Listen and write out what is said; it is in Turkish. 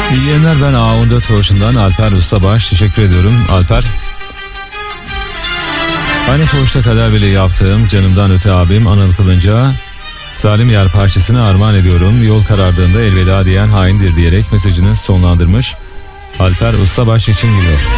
İyi yayınlar, ben A14 Fuhuş'undan Alper Ustabaş. Teşekkür ediyorum Alper. Aynı Fuhuş'ta kader bile yaptığım canımdan öte abim Anıl Kılınç'a Zalim Yer parçasını armağan ediyorum. Yol karardığında elveda diyen haindir diyerek mesajını sonlandırmış. Alper Ustabaş için geliyor.